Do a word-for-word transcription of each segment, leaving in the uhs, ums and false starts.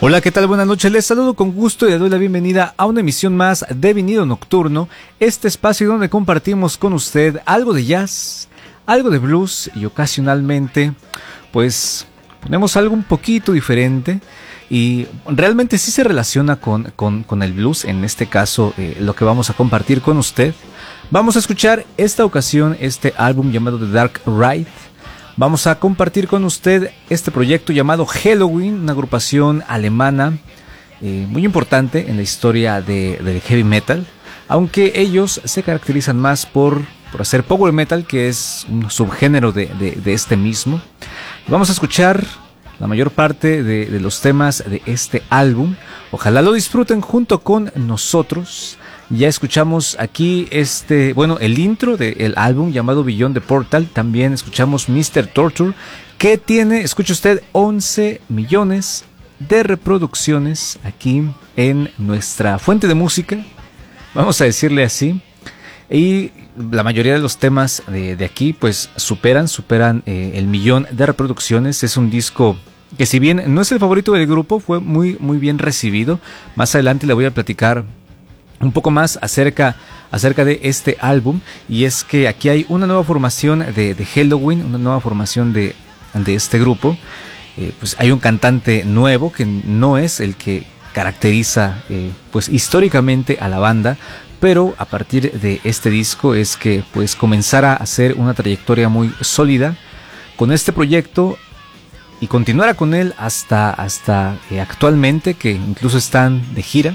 Hola, ¿qué tal? Buenas noches, les saludo con gusto y les doy la bienvenida a una emisión más de Vinilo Nocturno, este espacio donde compartimos con usted algo de jazz, algo de blues y ocasionalmente, pues, ponemos algo un poquito diferente y realmente sí se relaciona con, con, con el blues, en este caso eh, lo que vamos a compartir con usted. Vamos a escuchar esta ocasión este álbum llamado The Dark Ride. Vamos a compartir con usted este proyecto llamado Helloween, una agrupación alemana eh, muy importante en la historia de, del heavy metal, aunque ellos se caracterizan más por, por hacer power metal, que es un subgénero de, de, de este mismo. Vamos a escuchar la mayor parte de, de los temas de este álbum. Ojalá lo disfruten junto con nosotros. Ya escuchamos aquí este, bueno, el intro del álbum llamado Beyond the Portal. También escuchamos mister Torture, que tiene, escuche usted, once millones de reproducciones aquí en nuestra fuente de música, vamos a decirle así. Y la mayoría de los temas de, de aquí pues superan, superan eh, el millón de reproducciones. Es un disco que, si bien no es el favorito del grupo, fue muy, muy bien recibido. Más adelante le voy a platicar un poco más acerca, acerca de este álbum, y es que aquí hay una nueva formación de, de Helloween, una nueva formación de, de este grupo. Eh, pues hay un cantante nuevo que no es el que caracteriza eh, pues históricamente a la banda, pero a partir de este disco es que pues comenzara a hacer una trayectoria muy sólida con este proyecto y continuara con él hasta, hasta eh, actualmente, que incluso están de gira.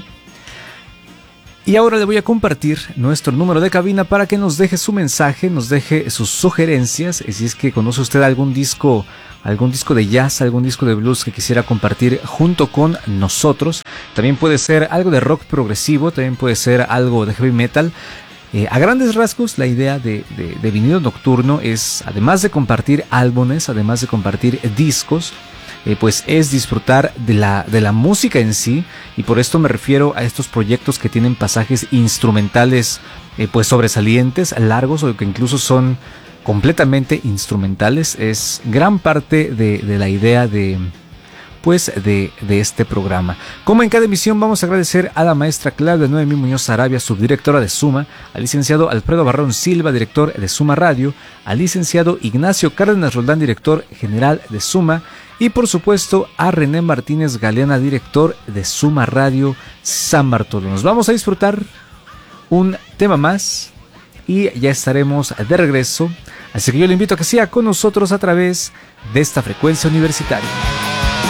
Y ahora le voy a compartir nuestro número de cabina para que nos deje su mensaje, nos deje sus sugerencias. Y si es que conoce usted algún disco, algún disco de jazz, algún disco de blues que quisiera compartir junto con nosotros. También puede ser algo de rock progresivo, también puede ser algo de heavy metal. Eh, a grandes rasgos, la idea de, de, de Vinilo Nocturno es, además de compartir álbumes, además de compartir discos, Eh, pues es disfrutar de la, de la música en sí, y por esto me refiero a estos proyectos que tienen pasajes instrumentales eh, pues sobresalientes, largos, o que incluso son completamente instrumentales. Es gran parte de, de la idea de pues de, de este programa. Como en cada emisión, vamos a agradecer a la maestra Claudia Noemí Muñoz Arabia, subdirectora de Suma, al licenciado Alfredo Barrón Silva, director de Suma Radio, al licenciado Ignacio Cárdenas Roldán, director general de Suma, y por supuesto a René Martínez Galeana, director de Suma Radio San Bartolo. Nos vamos a disfrutar un tema más y ya estaremos de regreso, así que yo le invito a que siga con nosotros a través de esta frecuencia universitaria.